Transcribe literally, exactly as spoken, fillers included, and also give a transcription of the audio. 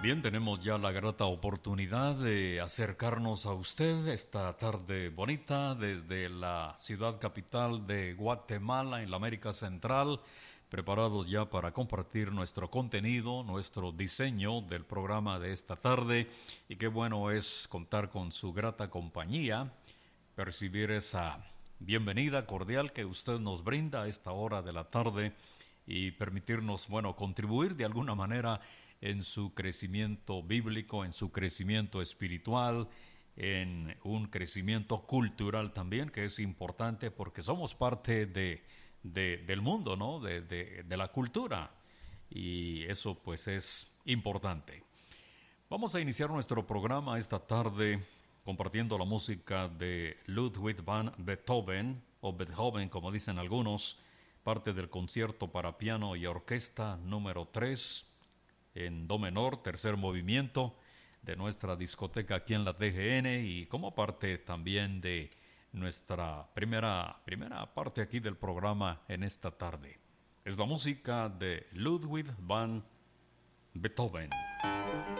Bien, tenemos ya la grata oportunidad de acercarnos a usted esta tarde bonita desde la ciudad capital de Guatemala en la América Central, preparados ya para compartir nuestro contenido, nuestro diseño del programa de esta tarde, y qué bueno es contar con su grata compañía, percibir esa bienvenida cordial que usted nos brinda a esta hora de la tarde y permitirnos, bueno, contribuir de alguna manera en su crecimiento bíblico, en su crecimiento espiritual, en un crecimiento cultural también, que es importante porque somos parte de, de, del mundo, ¿no? De, de, de la cultura, y eso pues es importante. Vamos a iniciar nuestro programa esta tarde compartiendo la música de Ludwig van Beethoven, o Beethoven como dicen algunos, parte del concierto para piano y orquesta número tres, en do menor, tercer movimiento de nuestra discoteca aquí en la T G N, y como parte también de nuestra primera, primera parte aquí del programa en esta tarde. Es la música de Ludwig van Beethoven.